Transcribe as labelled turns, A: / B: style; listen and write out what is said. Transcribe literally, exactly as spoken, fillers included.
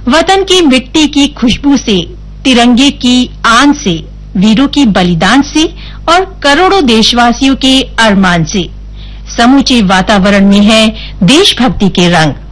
A: वतन की मिट्टी की खुशबू से, तिरंगे की आन से, वीरों की बलिदान से और करोड़ों देशवासियों के अरमान से समूचे वातावरण में है देशभक्ति के रंग।